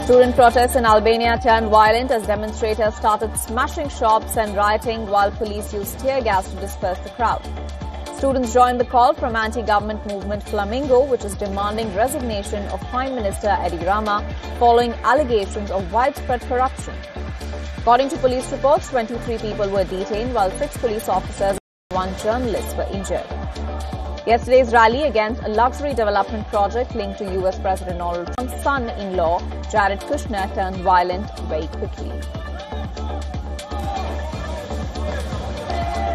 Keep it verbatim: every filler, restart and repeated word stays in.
Student protests in Albania turned violent as demonstrators started smashing shops and rioting while police used tear gas to disperse the crowd. Students joined the call from anti-government movement Flamingo, which is demanding resignation of Prime Minister Edi Rama following allegations of widespread corruption. According to police reports, twenty-three people were detained while six police officers and one journalist were injured. Yesterday's rally against a luxury development project linked to U S President Donald Trump's son-in-law, Jared Kushner, turned violent very quickly.